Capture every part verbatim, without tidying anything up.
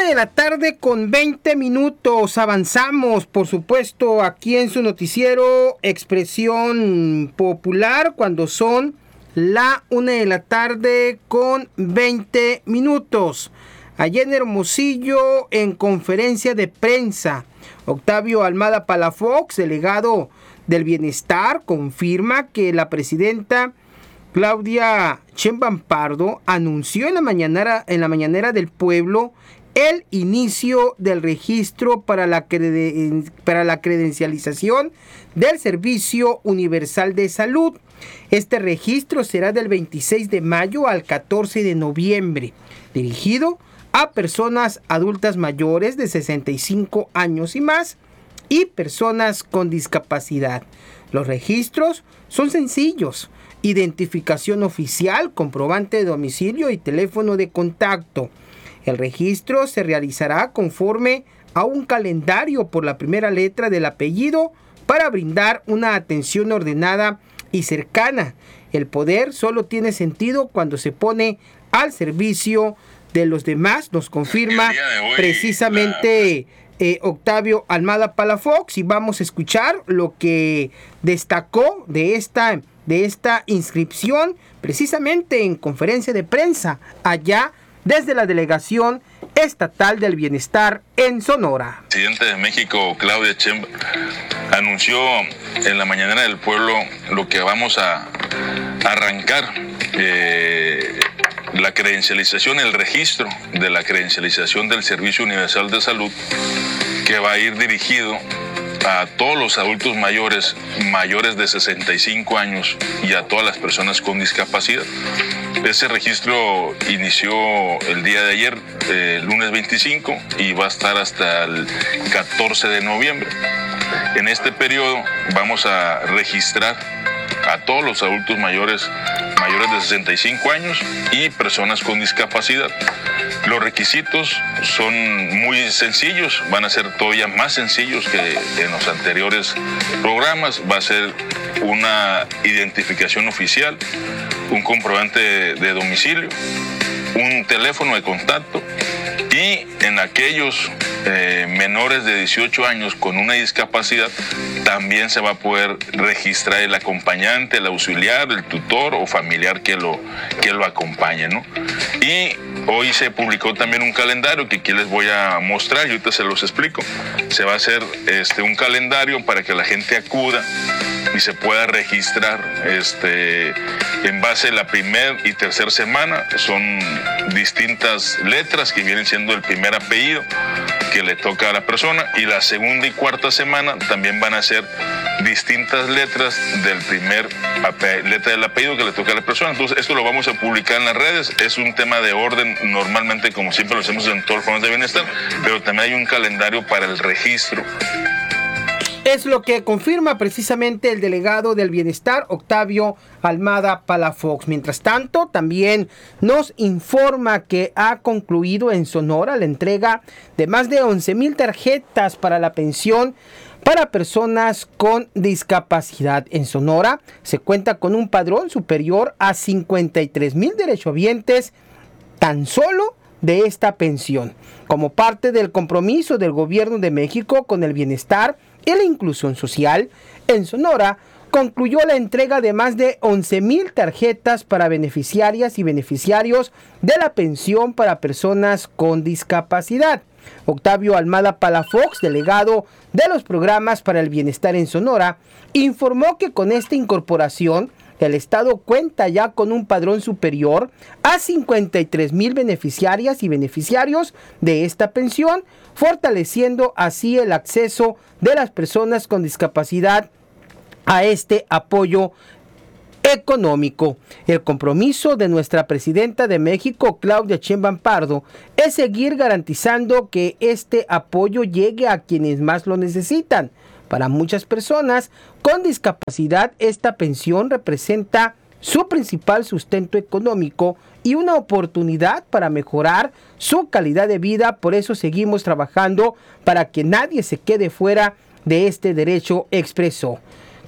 Una de la tarde con veinte minutos, avanzamos, por supuesto, aquí en su noticiero Expresión Popular, cuando son la una de la tarde con veinte minutos. Allá en Hermosillo, en conferencia de prensa, Octavio Almada Palafox, delegado del Bienestar, confirma que la presidenta Claudia Sheinbaum Pardo anunció en la mañanera, en la mañanera del pueblo el inicio del registro para la, creden- para la credencialización del Servicio Universal de Salud. Este registro será del veintiséis de mayo al catorce de noviembre, dirigido a personas adultas mayores de sesenta y cinco años y más y personas con discapacidad. Los registros son sencillos: identificación oficial, comprobante de domicilio y teléfono de contacto. El registro se realizará conforme a un calendario por la primera letra del apellido para brindar una atención ordenada y cercana. El poder solo tiene sentido cuando se pone al servicio de los demás, nos confirma hoy, precisamente la... eh, Octavio Almada Palafox, y vamos a escuchar lo que destacó de esta, de esta inscripción precisamente en conferencia de prensa allá desde la Delegación Estatal del Bienestar en Sonora. El presidente de México, Claudia Sheinbaum, anunció en la mañanera del pueblo lo que vamos a arrancar, eh, la credencialización, el registro de la credencialización del Servicio Universal de Salud, que va a ir dirigido a todos los adultos mayores, mayores de sesenta y cinco años y a todas las personas con discapacidad. Ese registro inició el día de ayer, eh, lunes veinticinco, y va a estar hasta el catorce de noviembre. En este periodo vamos a registrar a todos los adultos mayores, mayores de sesenta y cinco años y personas con discapacidad. Los requisitos son muy sencillos, van a ser todavía más sencillos que en los anteriores programas. Va a ser una identificación oficial, un comprobante de, de domicilio, un teléfono de contacto, y en aquellos eh, menores de dieciocho años con una discapacidad también se va a poder registrar el acompañante, el auxiliar, el tutor o familiar que lo, que lo acompañe, ¿no? Y hoy se publicó también un calendario que aquí les voy a mostrar y ahorita se los explico. Se va a hacer este, un calendario para que la gente acuda y se pueda registrar este, en base a la primera y tercera semana. Son distintas letras que vienen siendo el primer apellido que le toca a la persona, y la segunda y cuarta semana también van a ser distintas letras del primer letra del apellido que le toca a la persona. Entonces esto lo vamos a publicar en las redes. Es un tema de orden, normalmente como siempre lo hacemos en todos los programas de bienestar, pero también hay un calendario para el registro. Es lo que confirma precisamente el delegado del Bienestar, Octavio Almada Palafox. Mientras tanto, también nos informa que ha concluido en Sonora la entrega de más de once mil tarjetas para la pensión para personas con discapacidad. En Sonora se cuenta con un padrón superior a cincuenta y tres mil derechohabientes tan solo de esta pensión, como parte del compromiso del gobierno de México con el bienestar y la inclusión social. En Sonora concluyó la entrega de más de once mil tarjetas para beneficiarias y beneficiarios de la pensión para personas con discapacidad. Octavio Almada Palafox, delegado de los programas para el bienestar en Sonora, informó que con esta incorporación el Estado cuenta ya con un padrón superior a cincuenta y tres mil beneficiarias y beneficiarios de esta pensión, fortaleciendo así el acceso de las personas con discapacidad a este apoyo económico. El compromiso de nuestra presidenta de México, Claudia Sheinbaum Pardo, es seguir garantizando que este apoyo llegue a quienes más lo necesitan. Para muchas personas con discapacidad, esta pensión representa su principal sustento económico y una oportunidad para mejorar su calidad de vida. Por eso seguimos trabajando para que nadie se quede fuera de este derecho, expresó.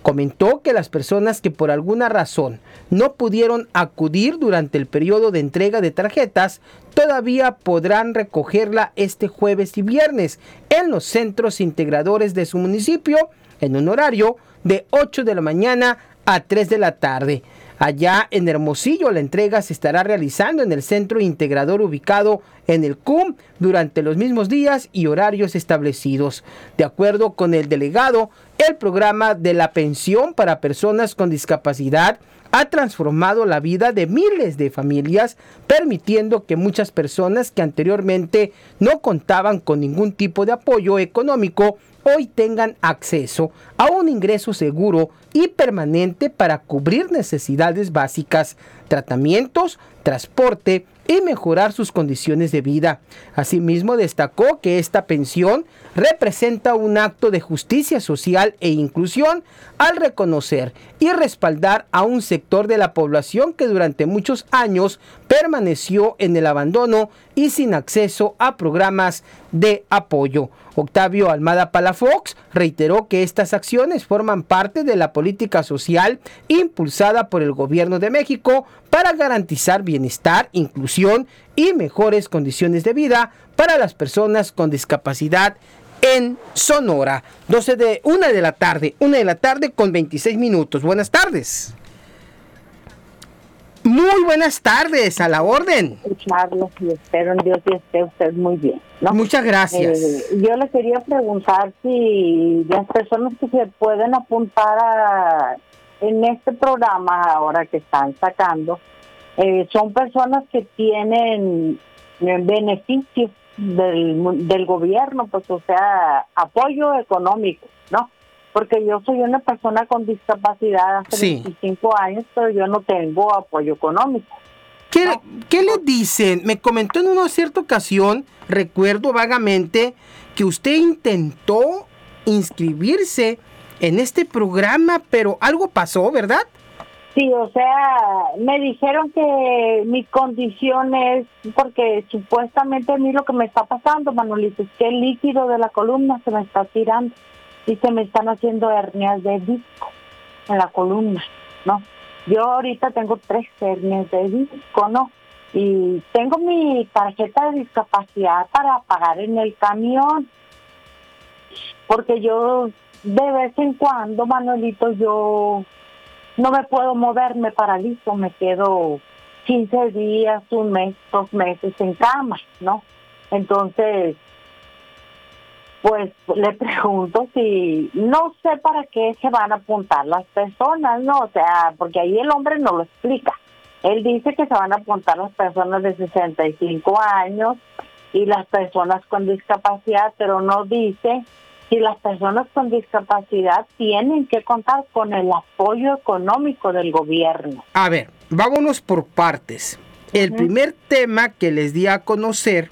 Comentó que las personas que por alguna razón no pudieron acudir durante el periodo de entrega de tarjetas todavía podrán recogerla este jueves y viernes en los centros integradores de su municipio en un horario de ocho de la mañana a tres de la tarde. Allá en Hermosillo, la entrega se estará realizando en el centro integrador ubicado en el C U M durante los mismos días y horarios establecidos. De acuerdo con el delegado, el programa de la pensión para personas con discapacidad ha transformado la vida de miles de familias, permitiendo que muchas personas que anteriormente no contaban con ningún tipo de apoyo económico hoy tengan acceso a un ingreso seguro y permanente para cubrir necesidades básicas, tratamientos, transporte y mejorar sus condiciones de vida. Asimismo, destacó que esta pensión representa un acto de justicia social e inclusión al reconocer y respaldar a un sector de la población que durante muchos años permaneció en el abandono y sin acceso a programas de apoyo. Octavio Almada Palafox reiteró que estas acciones forman parte de la política social impulsada por el Gobierno de México para garantizar bienestar, inclusión y mejores condiciones de vida para las personas con discapacidad en Sonora. doce de una de la tarde, una de la tarde con veintiséis minutos. Buenas tardes. Muy buenas tardes, a la orden. Escucharlos y espero en Dios y esté usted muy bien, ¿no? Muchas gracias. Eh, yo le quería preguntar si las personas que se pueden apuntar a, en este programa ahora que están sacando, eh, son personas que tienen eh, beneficios del, del gobierno, pues o sea, apoyo económico, ¿no? Porque yo soy una persona con discapacidad hace sí. veinticinco años, pero yo no tengo apoyo económico. ¿Qué, ¿no? ¿Qué le dicen? Me comentó en una cierta ocasión, recuerdo vagamente, que usted intentó inscribirse en este programa, pero algo pasó, ¿verdad? Sí, o sea, me dijeron que mi condición es, porque supuestamente a mí lo que me está pasando, Manolito, es que el líquido de la columna se me está tirando. Y se me están haciendo hernias de disco en la columna, ¿no? Yo ahorita tengo tres hernias de disco, ¿no? Y tengo mi tarjeta de discapacidad para pagar en el camión. Porque yo, de vez en cuando, Manuelito, yo no me puedo mover, me paralizo, me quedo quince días, un mes, dos meses en cama, ¿no? Entonces, pues le pregunto si, no sé para qué se van a apuntar las personas, ¿no? O sea, porque ahí el hombre no lo explica. Él dice que se van a apuntar las personas de sesenta y cinco años y las personas con discapacidad, pero no dice si las personas con discapacidad tienen que contar con el apoyo económico del gobierno. A ver, vámonos por partes. El uh-huh. primer tema que les di a conocer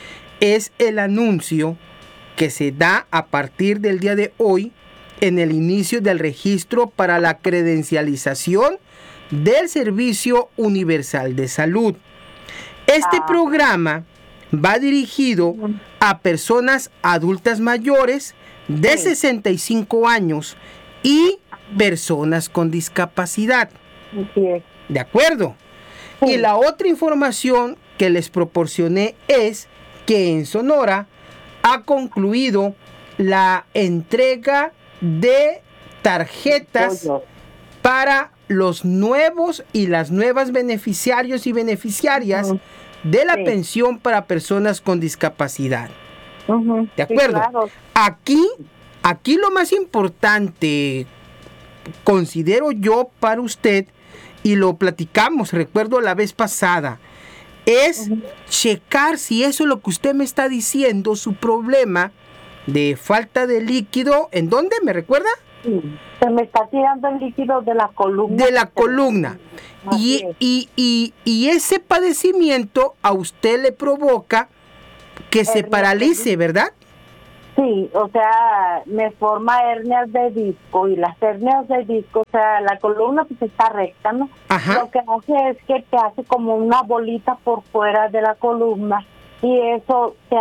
es el anuncio que se da a partir del día de hoy en el inicio del registro para la credencialización del Servicio Universal de Salud. Este ah. programa va dirigido a personas adultas mayores de sí. sesenta y cinco años y personas con discapacidad. Sí. ¿De acuerdo? Sí. Y la otra información que les proporcioné es que en Sonora ha concluido la entrega de tarjetas para los nuevos y las nuevas beneficiarios y beneficiarias uh-huh. de la sí. pensión para personas con discapacidad. Uh-huh. ¿De acuerdo? Sí, claro. Aquí, aquí lo más importante, considero yo para usted, y lo platicamos, recuerdo la vez pasada, es uh-huh. checar si eso es lo que usted me está diciendo, su problema de falta de líquido. ¿En dónde? ¿Me recuerda? Sí, se me está tirando el líquido de la columna. De la columna. Y, y, y, y ese padecimiento a usted le provoca que hernias se paralice, ¿verdad? Sí, o sea, me forma hernias de disco, y las hernias de disco, o sea, la columna pues está recta, ¿no? Ajá. Lo que hace es que te hace como una bolita por fuera de la columna, y eso te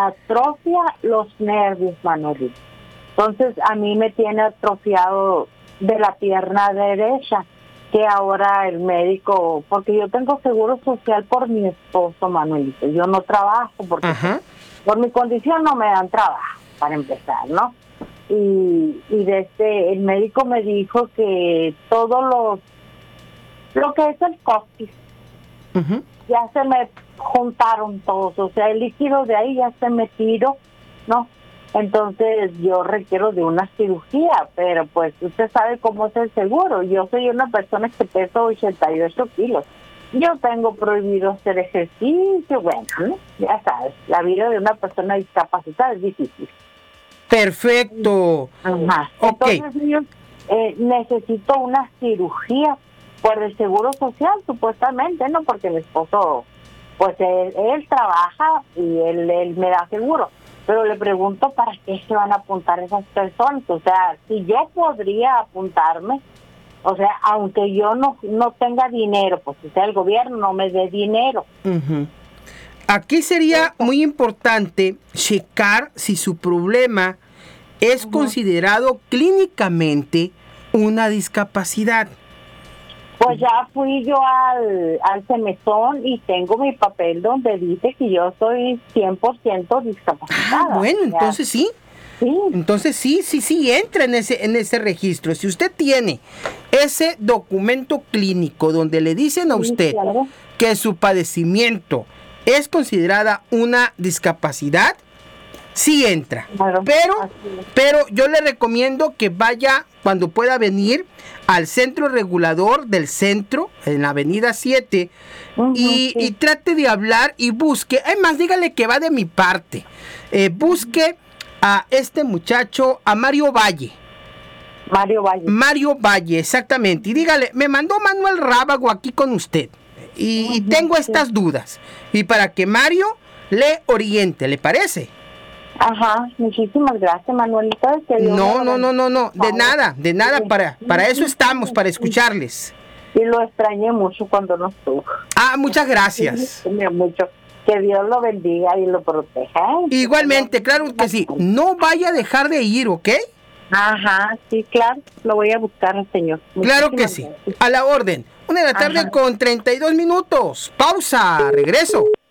atrofia los nervios, Manolito. Entonces, a mí me tiene atrofiado de la pierna derecha, que ahora el médico, porque yo tengo seguro social por mi esposo, Manuelito, yo no trabajo porque Ajá. por mi condición no me dan trabajo, para empezar, ¿no? Y, y desde el médico me dijo que todos los, lo que es el costis, Uh-huh. ya se me juntaron todos, o sea, el líquido de ahí ya se me tiró, ¿no? Entonces yo requiero de una cirugía, pero pues usted sabe cómo es el seguro. Yo soy una persona que peso ochenta y ocho kilos. Yo tengo prohibido hacer ejercicio, bueno, ¿no? Ya sabes, la vida de una persona discapacitada es difícil. Perfecto. Ajá. Ok. Entonces yo eh, necesito una cirugía por el seguro social, supuestamente, ¿no? Porque mi esposo, pues él, él trabaja y él, él me da seguro. Pero le pregunto para qué se van a apuntar esas personas. O sea, si yo podría apuntarme, o sea, aunque yo no no tenga dinero, pues o sea, el gobierno no me dé dinero. Uh-huh. Aquí sería muy importante checar si su problema es uh-huh. considerado clínicamente una discapacidad. Pues ya fui yo al, al Semezón y tengo mi papel donde dice que yo soy cien por ciento discapacitada. Ah, bueno, entonces sí. Sí. Entonces sí, sí, sí, entra en ese, en ese registro. Si usted tiene ese documento clínico donde le dicen a usted sí, claro. que su padecimiento es considerada una discapacidad, sí entra. Claro. Pero, pero yo le recomiendo que vaya cuando pueda venir al centro regulador del centro, en la avenida siete, uh-huh, y, sí. y trate de hablar y busque, además dígale que va de mi parte, eh, busque a este muchacho, a Mario Valle. Mario Valle. Mario Valle, exactamente, y dígale, me mandó Manuel Rábago aquí con usted, y, uh-huh, y tengo estas sí. dudas, y para que Mario le oriente, ¿le parece? Ajá, muchísimas gracias, Manuelito. No, no, no, no, no, de nada, de nada, para, para eso estamos, para escucharles. Y lo extrañé mucho cuando no estuvo. Ah, muchas gracias. Mucho. Que Dios lo bendiga y lo proteja. Igualmente, claro que sí. No vaya a dejar de ir, ¿ok? Ajá, sí, claro, lo voy a buscar, señor. Claro que sí, a la orden. Una de la tarde Ajá. con treinta y dos minutos. Pausa, regreso.